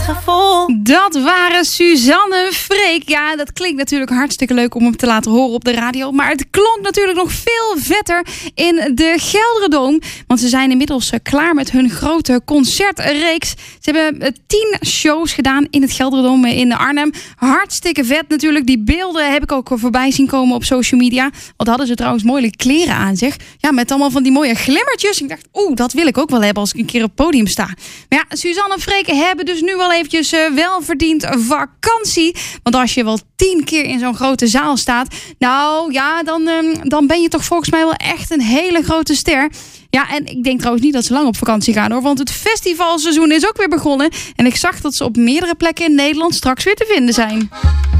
Dat waren Suzanne Freek. Ja, dat klinkt natuurlijk hartstikke leuk om hem te laten horen op de radio. Maar het klonk natuurlijk nog veel vetter in de Gelderdoom. Want ze zijn inmiddels klaar met hun grote concertreeks. Ze hebben 10 shows gedaan in het Gelderdoom in Arnhem. Hartstikke vet natuurlijk. Die beelden heb ik ook voorbij zien komen op social media. Wat hadden ze trouwens mooie kleren aan zich. Ja, met allemaal van die mooie glimmertjes. Ik dacht, dat wil ik ook wel hebben als ik een keer op het podium sta. Maar ja, Suzanne en Freek hebben dus nu wel eventjes welverdiend vakantie. Want als je wel 10 keer in zo'n grote zaal staat, nou ja, dan ben je toch volgens mij wel echt een hele grote ster. Ja, en ik denk trouwens niet dat ze lang op vakantie gaan hoor. Want het festivalseizoen is ook weer begonnen. En ik zag dat ze op meerdere plekken in Nederland straks weer te vinden zijn.